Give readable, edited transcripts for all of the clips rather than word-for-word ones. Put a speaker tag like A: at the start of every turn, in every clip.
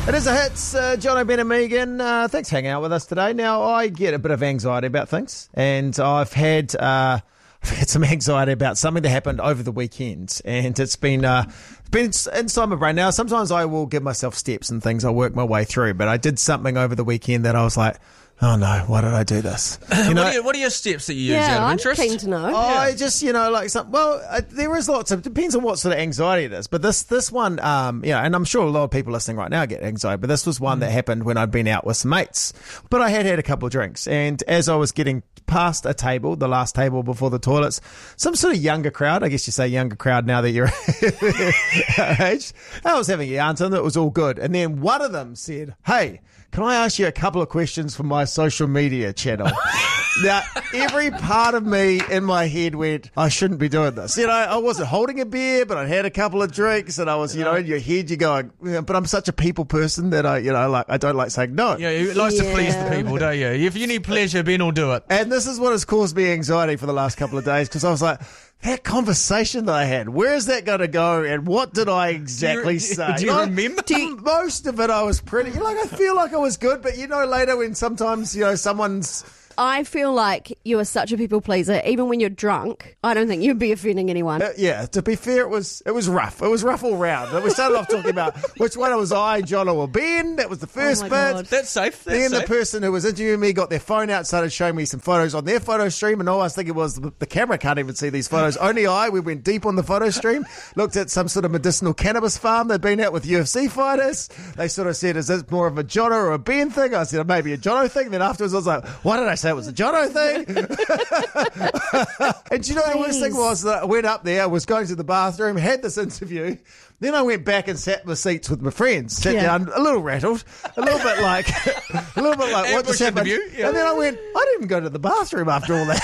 A: It is a hits, Jono, Ben and Megan. Thanks for hanging out with us today. Now, I get a bit of anxiety about things, and I've had some anxiety about something that happened over the weekend, and it's been inside my brain. Now, sometimes I will give myself steps and things I work my way through, but I did something over the weekend that I was like, oh no, why did I do this? You know,
B: what are your steps that you use out of interest?
C: I'm keen to know.
A: I just, there is lots of, it depends on what sort of anxiety it is. But this one, and I'm sure a lot of people listening right now get anxiety, but this was one that happened when I'd been out with some mates. But I had a couple of drinks, and as I was getting past a table, the last table before the toilets, some sort of younger crowd, I guess you say younger crowd now that you're age, I was having a yarn to them, it was all good. And then one of them said, hey, can I ask you a couple of questions for my social media channel? Now, every part of me in my head went, I shouldn't be doing this. You know, I wasn't holding a beer, but I'd had a couple of drinks, and I was, in your head, you're going, but I'm such a people person that I don't like saying no.
B: Yeah, you like to please the people, don't you? If you need pleasure, Ben will do it.
A: And this is what has caused me anxiety for the last couple of days, because I was like, that conversation that I had, where is that going to go, and what did I exactly say?
B: Do you remember?
A: Most of it I was pretty, I feel like I was good, but later when sometimes, someone's...
C: I feel like you are such a people pleaser. Even when you're drunk, I don't think you'd be offending anyone.
A: To be fair, it was rough. It was rough all round. We started off talking about which one it was I, John, or Ben. That was the first bit.
C: God.
B: That's safe.
A: The person who was interviewing me got their phone out, started showing me some photos on their photo stream, and all I was thinking was the camera can't even see these photos. Only we went deep on the photo stream, looked at some sort of medicinal cannabis farm they'd been out with UFC fighters. They sort of said, is this more of a Jono or a Ben thing? I said, maybe a Jono thing. Then afterwards I was like, why did I say it was a Jono thing? And the worst thing was that I went up there, was going to the bathroom, had this interview. Then I went back and sat in the seats with my friends. Sat down, a little rattled, a little bit like what just happened? Yeah. And then I went, I didn't even go to the bathroom after all that.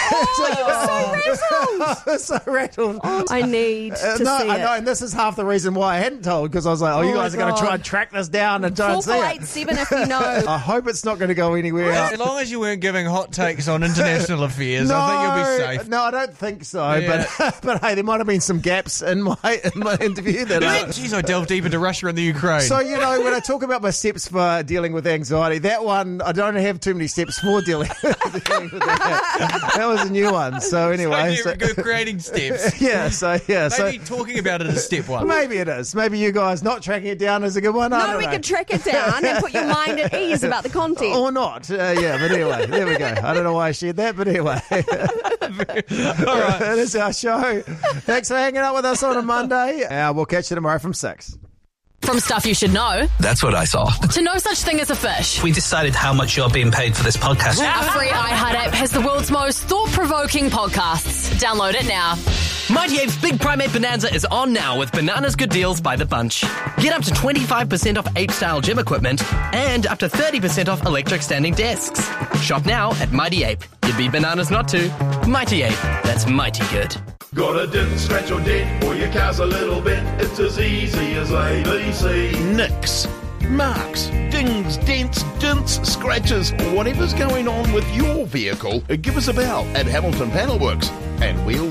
A: I was so rattled.
C: I need to see it.
A: I know, and this is half the reason why I hadn't told, because I was like, you guys are going to try and track this down and try and see it.
C: 487 if you know.
A: I hope it's not going to go anywhere.
B: As long as you weren't giving hot takes on international affairs, I think you'll be safe.
A: No, I don't think so. Yeah. But hey, there might have been some gaps in my interview that.
B: Jeez, I delved deep into Russia and the Ukraine.
A: So, when I talk about my steps for dealing with anxiety, that one, I don't have too many steps for dealing with that. That was a new one. So, anyway.
B: So you're creating steps.
A: Maybe
B: talking about it as step one.
A: Maybe it is. Maybe you guys not tracking it down is a good one.
C: No, we could track it down and put your mind at ease about the content.
A: Or not. But anyway, there we go. I don't know why I shared that, but anyway. All right. That is our show. Thanks for hanging out with us on a Monday. We'll catch you tomorrow from 6.
D: From stuff you should know.
E: That's what I saw.
D: To no such thing as a fish.
E: We decided how much you're being paid for this podcast.
D: Our free iHeart app has the world's most thought-provoking podcasts. Download it now.
F: Mighty Ape's Big Primate Bonanza is on now with bananas good deals by the bunch. Get up to 25% off ape-style gym equipment and up to 30% off electric standing desks. Shop now at Mighty Ape. You'd be bananas not to. Mighty Ape. That's mighty good.
G: Got a dent, scratch or dent, or your car's a little bit. It's as easy as ABC.
H: Nicks, marks, dings, dents, dints, scratches, whatever's going on with your vehicle, give us a bell at Hamilton Panel Works and we'll